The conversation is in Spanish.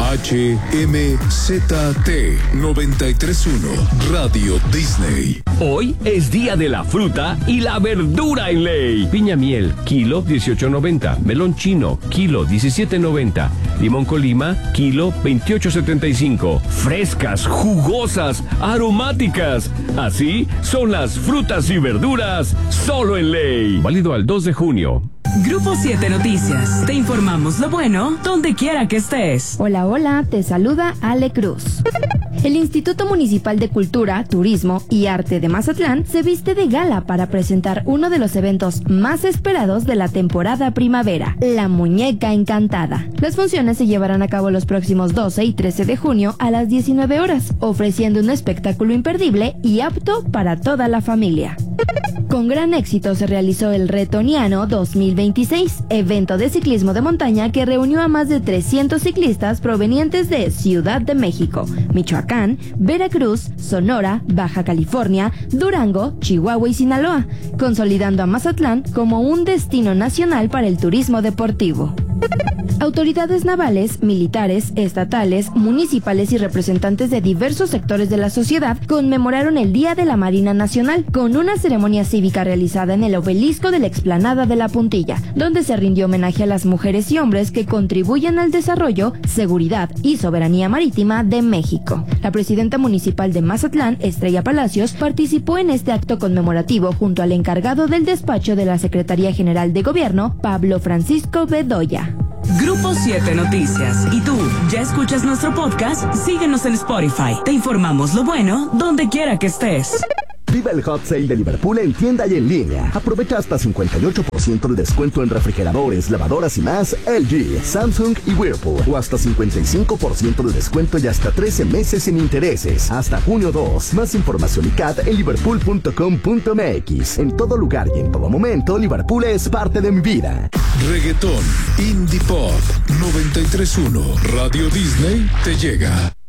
HMZT 93.1 Radio Disney. Hoy es día de la fruta y la verdura en ley. Piña miel, kilo 18.90. Melón chino, kilo 17.90. Limón Colima, kilo 28.75. Frescas, jugosas, aromáticas. Así son las frutas y verduras solo en ley. Válido al 2 de junio. Grupo 7 Noticias. Te informamos lo bueno donde quiera que estés. Hola, hola, te saluda Ale Cruz. El Instituto Municipal de Cultura, Turismo y Arte de Mazatlán se viste de gala para presentar uno de los eventos más esperados de la temporada primavera, la Muñeca Encantada. Las funciones se llevarán a cabo los próximos 12 y 13 de junio a las 19 horas, ofreciendo un espectáculo imperdible y apto para toda la familia. Con gran éxito se realizó el Retoniano 2026, evento de ciclismo de montaña que reunió a más de 300 ciclistas provenientes de Ciudad de México, Michoacán, Veracruz, Sonora, Baja California, Durango, Chihuahua y Sinaloa, consolidando a Mazatlán como un destino nacional para el turismo deportivo. Autoridades navales, militares, estatales, municipales y representantes de diversos sectores de la sociedad conmemoraron el Día de la Marina Nacional con una ceremonia cívica realizada en el obelisco de la explanada de la Puntilla, donde se rindió homenaje a las mujeres y hombres que contribuyen al desarrollo, seguridad y soberanía marítima de México. La presidenta municipal de Mazatlán, Estrella Palacios, participó en este acto conmemorativo junto al encargado del despacho de la Secretaría General de Gobierno, Pablo Francisco Bedoya. Grupo 7 Noticias. ¿Y tú, ya escuchas nuestro podcast? Síguenos en Spotify. Te informamos lo bueno donde quiera que estés. Viva el Hot Sale de Liverpool en tienda y en línea. Aprovecha hasta 58% de descuento en refrigeradores, lavadoras y más LG, Samsung y Whirlpool. O hasta 55% de descuento y hasta 13 meses sin intereses. Hasta junio 2. Más información y CAT en liverpool.com.mx. En todo lugar y en todo momento, Liverpool es parte de mi vida. Reggaetón, Indie Pop 93.1 Radio Disney te llega.